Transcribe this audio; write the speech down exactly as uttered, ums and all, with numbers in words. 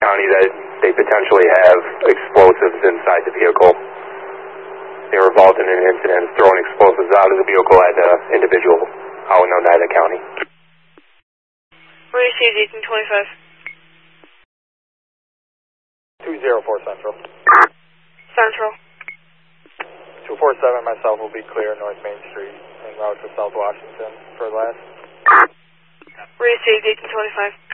County that they potentially have explosives inside the vehicle. They were involved in an incident throwing explosives out of the vehicle at an individual out in Oneida County. We received eighteen twenty-five. two zero four Central. Central. two four seven, myself will be clear North Main Street en route to South Washington for last. We received eighteen twenty-five.